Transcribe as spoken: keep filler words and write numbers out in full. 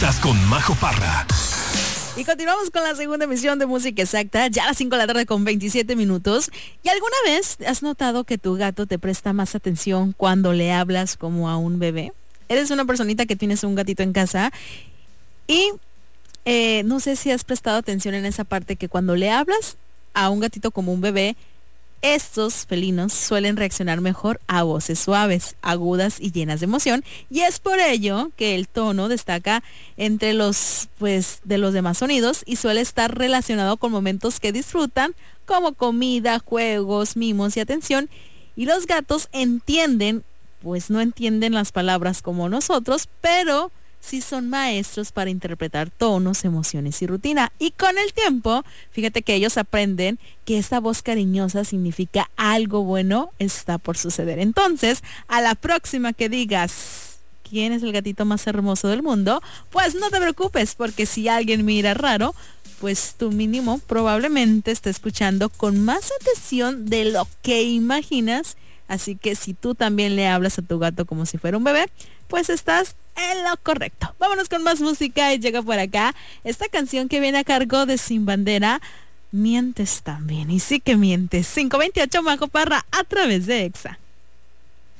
Estás con Majo Parra. Y continuamos con la segunda emisión de Música Exacta, ya a las cinco de la tarde con veintisiete minutos. ¿Y alguna vez has notado que tu gato te presta más atención cuando le hablas como a un bebé? Eres una personita que tienes un gatito en casa y eh, no sé si has prestado atención en esa parte que cuando le hablas a un gatito como un bebé, estos felinos suelen reaccionar mejor a voces suaves, agudas y llenas de emoción, y es por ello que el tono destaca entre los pues de los demás sonidos y suele estar relacionado con momentos que disfrutan, como comida, juegos, mimos y atención. Y los gatos entienden, pues no entienden las palabras como nosotros, pero sí son maestros para interpretar tonos, emociones y rutina. Y con el tiempo, fíjate que ellos aprenden que esta voz cariñosa significa algo bueno está por suceder. Entonces, a la próxima que digas quién es el gatito más hermoso del mundo, pues no te preocupes, porque si alguien mira raro, pues tu mínimo probablemente esté escuchando con más atención de lo que imaginas. Así que si tú también le hablas a tu gato como si fuera un bebé, pues estás en lo correcto. Vámonos con más música y llega por acá esta canción que viene a cargo de Sin Bandera, Mientes también. Y sí que mientes. cinco veintiocho Majo Parra a través de Exa.